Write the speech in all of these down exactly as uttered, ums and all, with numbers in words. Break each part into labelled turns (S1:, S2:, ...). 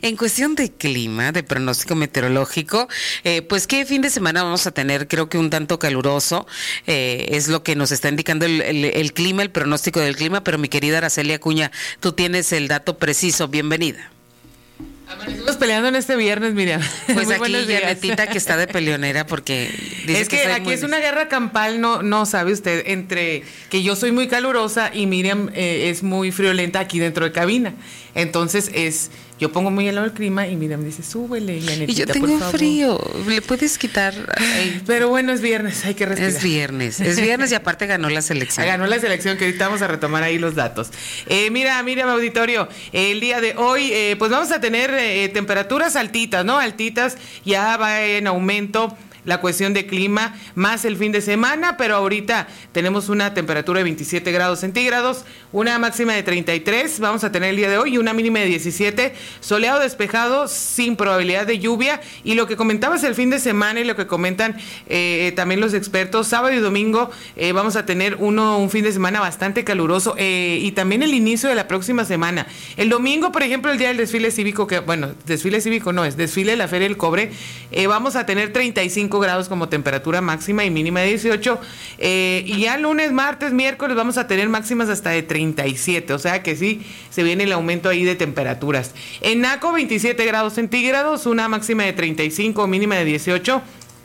S1: en cuestión de clima, de pronóstico meteorológico, eh, pues qué fin de semana vamos a tener, creo que un tanto caluroso, eh, es lo que nos está indicando el, el, el clima, el pronóstico del clima, pero mi querida Araceli Acuña, tú tienes el dato preciso, bienvenida.
S2: Amanecimos peleando en este viernes, Miriam.
S1: Pues muy aquí Janetita que está de peleonera porque dice
S2: es que,
S1: que
S2: aquí
S1: muy...
S2: es una guerra campal, no, no sabe usted, entre que yo soy muy calurosa y Miriam eh, es muy friolenta aquí dentro de cabina. Entonces es, yo pongo muy helado el clima y Miriam dice, súbele, Janetita,
S1: y yo tengo
S2: por favor.
S1: frío, ¿le puedes quitar? Ay,
S2: pero bueno, es viernes, hay que respirar.
S1: Es viernes, es viernes y aparte ganó la selección.
S2: Ganó la selección, que ahorita vamos a retomar ahí los datos. Eh, mira, Miriam, auditorio, eh, el día de hoy, eh, pues vamos a tener eh, temperaturas altitas, ¿no? Altitas, ya va en aumento la cuestión de clima, más el fin de semana, pero ahorita tenemos una temperatura de veintisiete grados centígrados, una máxima de treinta y tres, vamos a tener el día de hoy, y una mínima de diecisiete, soleado despejado, sin probabilidad de lluvia, y lo que comentabas el fin de semana y lo que comentan eh, también los expertos, sábado y domingo eh, vamos a tener uno un fin de semana bastante caluroso, eh, y también el inicio de la próxima semana. El domingo, por ejemplo, el día del desfile cívico, que bueno, desfile cívico no es, desfile de la Feria del Cobre, eh, vamos a tener treinta y cinco grados como temperatura máxima y mínima de dieciocho, eh, y ya lunes, martes, miércoles vamos a tener máximas hasta de treinta y siete, o sea que sí, se viene el aumento ahí de temperaturas. En Naco, veintisiete grados centígrados, una máxima de treinta y cinco, mínima de dieciocho.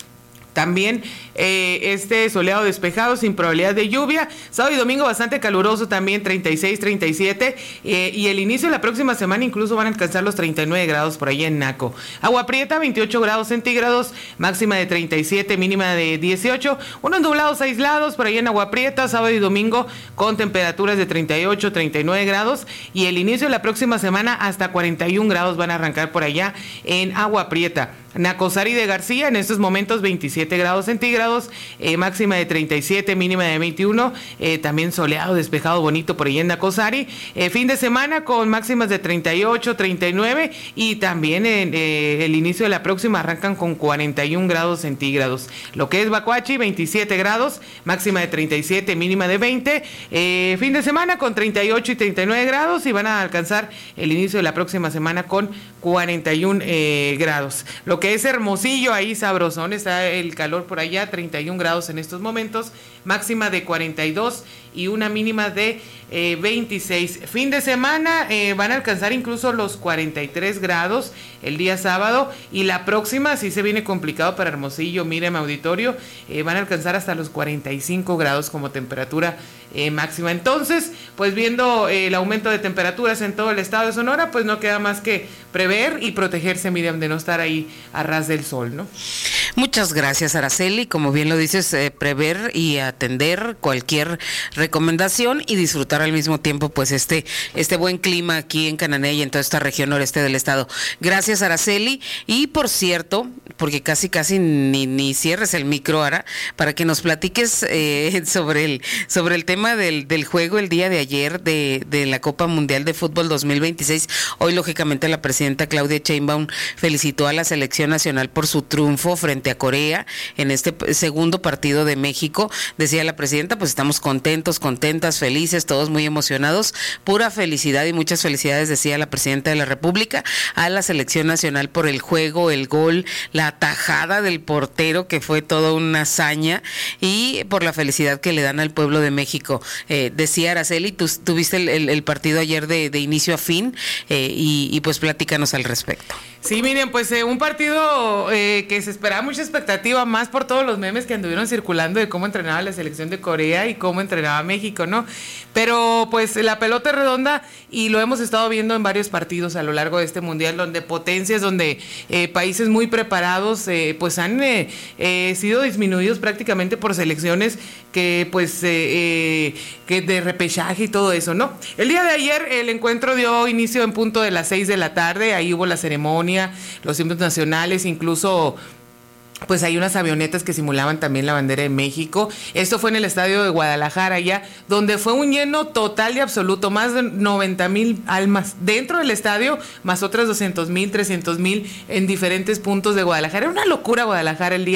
S2: También eh, este soleado despejado sin probabilidad de lluvia. Sábado y domingo bastante caluroso también, treinta y seis, treinta y siete. Eh, y el inicio de la próxima semana incluso van a alcanzar los treinta y nueve grados por allá en Naco. Agua Prieta, veintiocho grados centígrados, máxima de treinta y siete, mínima de dieciocho. Unos nublados aislados por allá en Agua Prieta, sábado y domingo con temperaturas de treinta y ocho, treinta y nueve grados. Y el inicio de la próxima semana hasta cuarenta y un grados van a arrancar por allá en Agua Prieta. Nacosari de García, en estos momentos veintisiete grados centígrados, eh, máxima de treinta y siete, mínima de veintiuno, eh, también soleado, despejado, bonito por ahí en Nacosari. Eh, fin de semana con máximas de treinta y ocho, treinta y nueve, y también en eh, el inicio de la próxima arrancan con cuarenta y un grados centígrados. Lo que es Bacuachi, veintisiete grados, máxima de treinta y siete, mínima de veinte. Eh, fin de semana con treinta y ocho y treinta y nueve grados, y van a alcanzar el inicio de la próxima semana con cuarenta y un eh, grados. Lo que es Hermosillo, ahí sabrosón, está el calor por allá, treinta y un grados en estos momentos, máxima de cuarenta y dos y una mínima de eh, veintiséis. Fin de semana eh, van a alcanzar incluso los cuarenta y tres grados el día sábado, y la próxima sí se viene complicado para Hermosillo, miren auditorio, eh, van a alcanzar hasta los cuarenta y cinco grados como temperatura eh, máxima. Entonces, pues viendo eh, el aumento de temperaturas en todo el estado de Sonora, pues no queda más que prever y protegerse, Miriam, de no estar ahí a ras del sol, ¿no?
S1: Muchas gracias, Araceli. Como bien lo dices, eh, prever y atender cualquier recomendación y disfrutar al mismo tiempo pues este este buen clima aquí en Cananea y en toda esta región noreste del estado. Gracias, Araceli. Y por cierto, porque casi casi ni, ni cierres el micro, Ara, para que nos platiques eh, sobre el sobre el tema del, del juego el día de ayer de, de la Copa Mundial de Fútbol dos mil veintiséis. Hoy, lógicamente, la presidenta Claudia Sheinbaum felicitó a la selección nacional por su triunfo frente a Corea en este segundo partido de México. Decía la presidenta, pues estamos contentos, contentas, felices, todos muy emocionados, pura felicidad y muchas felicidades, decía la presidenta de la República, a la selección nacional por el juego, el gol, la tajada del portero, que fue toda una hazaña, y por la felicidad que le dan al pueblo de México. Eh, decía Araceli, tú tuviste el, el, el partido ayer de, de inicio a fin, eh, y, y pues platícanos al respecto.
S2: Sí, miren, pues eh, un partido eh, que se esperaba mucha expectativa, más por todos los memes que anduvieron circulando de cómo entrenaba la selección de Corea y cómo entrenaba México, ¿no? Pero pues la pelota es redonda y lo hemos estado viendo en varios partidos a lo largo de este mundial, donde potencias, donde eh, países muy preparados eh, pues han eh, eh, sido disminuidos prácticamente por selecciones que pues eh, eh, que de repechaje y todo eso, ¿no? El día de ayer el encuentro dio inicio en punto de las seis de la tarde, ahí hubo la ceremonia, los himnos nacionales, incluso pues hay unas avionetas que simulaban también la bandera de México. Esto fue en el estadio de Guadalajara, ya, donde fue un lleno total y absoluto, más de noventa mil almas dentro del estadio, más otras doscientos mil, trescientos mil en diferentes puntos de Guadalajara. Era una locura Guadalajara el día de ayer.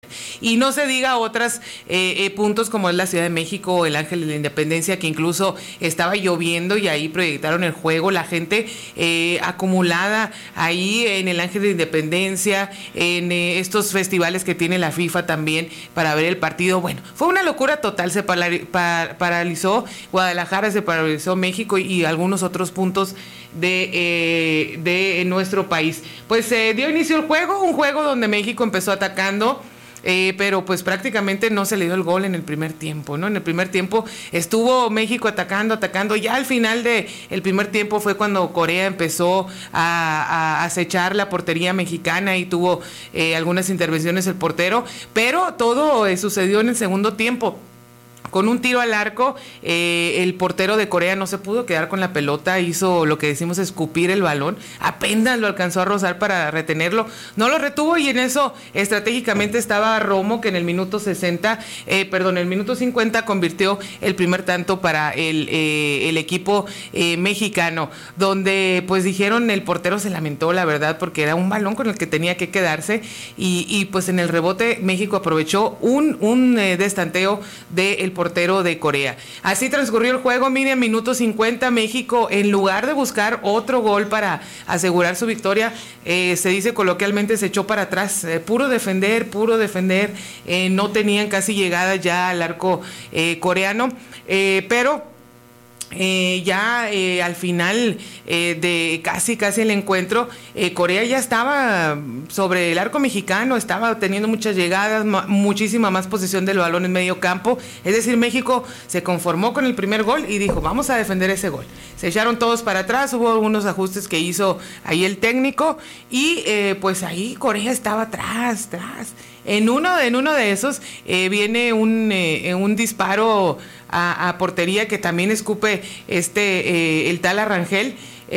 S2: Y no se diga otras eh, eh, puntos como es la Ciudad de México o el Ángel de la Independencia, que incluso estaba lloviendo y ahí proyectaron el juego, la gente eh, acumulada ahí en el Ángel de la Independencia, en eh, estos festivales que tiene la FIFA también para ver el partido. Bueno, fue una locura total, se paralizó Guadalajara, se paralizó México y, y algunos otros puntos de, eh, de nuestro país. Pues eh, dio inicio el juego, un juego donde México empezó atacando, Eh, pero pues prácticamente no se le dio el gol en el primer tiempo, ¿no? En el primer tiempo estuvo México atacando, atacando, ya al final de el primer tiempo fue cuando Corea empezó a, a acechar la portería mexicana y tuvo eh, algunas intervenciones el portero, pero todo eh, sucedió en el segundo tiempo. Con un tiro al arco, eh, el portero de Corea no se pudo quedar con la pelota, hizo lo que decimos escupir el balón, apenas lo alcanzó a rozar para retenerlo, no lo retuvo y en eso estratégicamente estaba Romo, que en el minuto sesenta, eh, perdón, en el minuto cincuenta convirtió el primer tanto para el, eh, el equipo eh, mexicano, donde pues dijeron el portero se lamentó, la verdad, porque era un balón con el que tenía que quedarse y, y pues en el rebote México aprovechó un, un eh, destanteo del portero de Corea. Así transcurrió el juego, Miriam, minuto cincuenta, México, en lugar de buscar otro gol para asegurar su victoria, eh, se dice coloquialmente, se echó para atrás, eh, puro defender, puro defender, eh, no tenían casi llegada ya al arco eh, coreano, eh, pero Eh, ya eh, al final eh, de casi casi el encuentro, eh, Corea ya estaba sobre el arco mexicano, estaba teniendo muchas llegadas, ma- muchísima más posesión del balón en medio campo, es decir, México se conformó con el primer gol y dijo, vamos a defender ese gol. Se echaron todos para atrás, hubo algunos ajustes que hizo ahí el técnico y eh, pues ahí Corea estaba atrás, atrás. En uno, en uno de esos eh, viene un, eh, un disparo a, a portería que también escupe este eh, el tal Arrangel.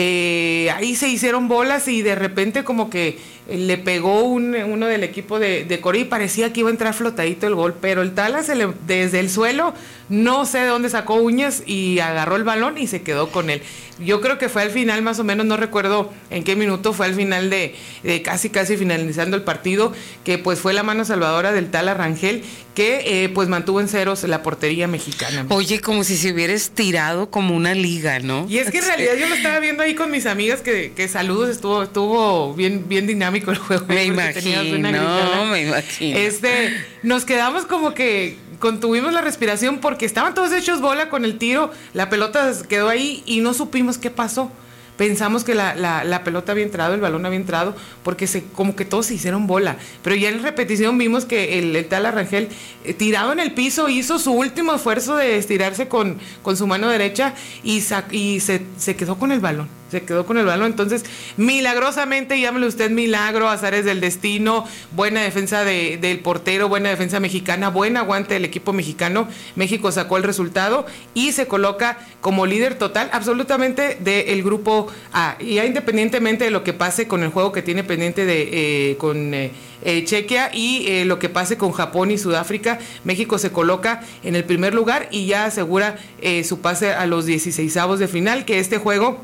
S2: Eh, ahí se hicieron bolas y de repente como que le pegó un, uno del equipo de, de Corea y parecía que iba a entrar flotadito el gol, pero el Tala se le, desde el suelo, no sé de dónde sacó uñas y agarró el balón y se quedó con él. Yo creo que fue al final, más o menos, no recuerdo en qué minuto, fue al final de, de casi casi finalizando el partido, que pues fue la mano salvadora del Tala Rangel, que eh, pues mantuvo en ceros la portería mexicana.
S1: Oye, como si se hubiera estirado como una liga, ¿no?
S2: Y es que en realidad yo lo estaba viendo ahí con mis amigas, que, que saludos, estuvo estuvo bien bien dinámico el juego.
S1: Me imagino, no, me imagino.
S2: Este, nos quedamos como que contuvimos la respiración porque estaban todos hechos bola con el tiro, la pelota quedó ahí y no supimos qué pasó. Pensamos que la, la, la pelota había entrado, el balón había entrado, porque se, como que todos se hicieron bola. Pero ya en repetición vimos que el, el tal Arrangel, eh, tirado en el piso, hizo su último esfuerzo de estirarse con, con su mano derecha y, sa- y se, se quedó con el balón. Se quedó con el balón, entonces milagrosamente, llámele usted milagro, azares del destino, buena defensa de, del portero, buena defensa mexicana, buen aguante del equipo mexicano, México sacó el resultado y se coloca como líder total absolutamente del grupo A, y ya independientemente de lo que pase con el juego que tiene pendiente de eh, con eh, eh, Chequia y eh, lo que pase con Japón y Sudáfrica, México se coloca en el primer lugar y ya asegura eh, su pase a los dieciseisavos de final, que este juego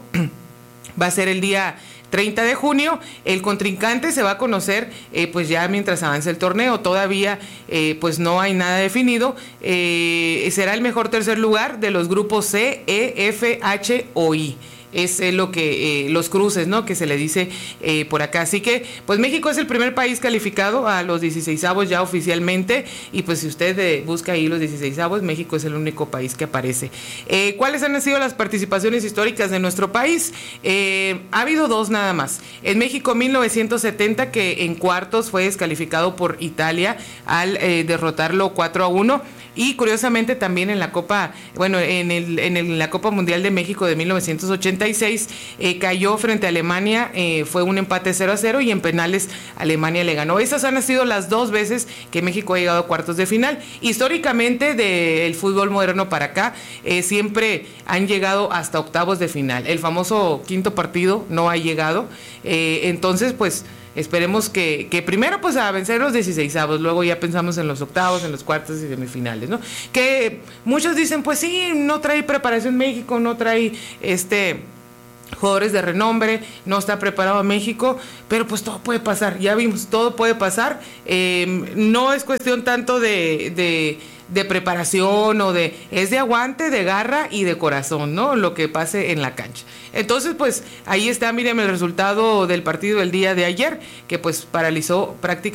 S2: va a ser el día treinta de junio, el contrincante se va a conocer eh, pues ya mientras avance el torneo, todavía eh, pues no hay nada definido, eh, será el mejor tercer lugar de los grupos C, E, F, H o I. Es eh, lo que eh, los cruces, ¿no? Que se le dice eh, por acá. Así que, pues México es el primer país calificado a los dieciseisavos ya oficialmente. Y pues si usted eh, busca ahí los dieciseisavos, México es el único país que aparece. Eh, ¿Cuáles han sido las participaciones históricas de nuestro país? Eh, ha habido dos nada más. En México mil novecientos setenta, que en cuartos fue descalificado por Italia al eh, derrotarlo cuatro a uno. Y curiosamente también en la Copa, bueno, en, el, en el, la Copa Mundial de México de mil novecientos ochenta y seis eh, cayó frente a Alemania, eh, fue un empate cero a cero y en penales Alemania le ganó. Esas han sido las dos veces que México ha llegado a cuartos de final. Históricamente del fútbol moderno para acá, eh, siempre han llegado hasta octavos de final. El famoso quinto partido no ha llegado, eh, entonces pues esperemos que, que primero pues a vencer los dieciseisavos, luego ya pensamos en los octavos, en los cuartos y semifinales, ¿no? Que muchos dicen, pues sí, no trae preparación México, no trae este jugadores de renombre, no está preparado México, pero pues todo puede pasar, ya vimos, todo puede pasar, eh, no es cuestión tanto de, de, de preparación o de, es de aguante, de garra y de corazón, ¿no? Lo que pase en la cancha. Entonces, pues ahí está, miren el resultado del partido del día de ayer, que pues paralizó prácticamente